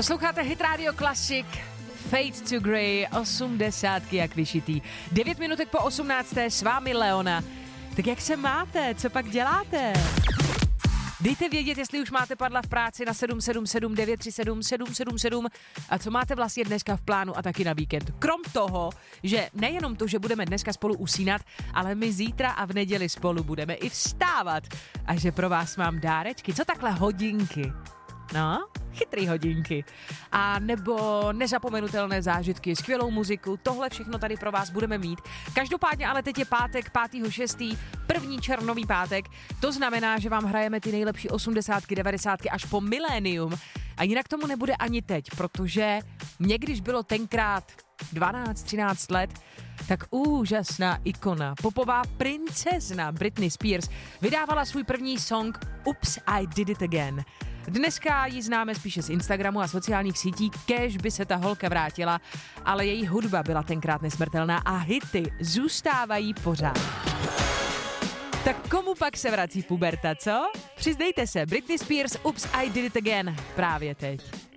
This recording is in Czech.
Posloucháte Hit Radio Classic, Fade to Grey, 80 jak vyšitý. 9 minutek po 18. s vámi Leona. Tak jak se máte? Co pak děláte? Dejte vědět, jestli už máte padla v práci na 777 937 777 a co máte vlastně dneska v plánu a taky na víkend. Krom toho, že nejenom to, že budeme dneska spolu usínat, ale my zítra a v neděli spolu budeme i vstávat. A že pro vás mám dárečky. Co takhle hodinky? No, chytrý hodinky. A nebo nezapomenutelné zážitky, skvělou muziku, tohle všechno tady pro vás budeme mít. Každopádně ale teď je pátek, 5.6., první červnový pátek. To znamená, že vám hrajeme ty nejlepší 80, 90 až po milénium. A jinak tomu nebude ani teď, protože mě, když bylo tenkrát 12-13 let, tak úžasná ikona, popová princezna Britney Spears vydávala svůj první song Oops, I Did It Again. Dneska ji známe spíše z Instagramu a sociálních sítí, kéž by se ta holka vrátila, ale její hudba byla tenkrát nesmrtelná a hity zůstávají pořád. Tak komu pak se vrací puberta, co? Přiznejte se, Britney Spears Oops, I Did It Again právě teď.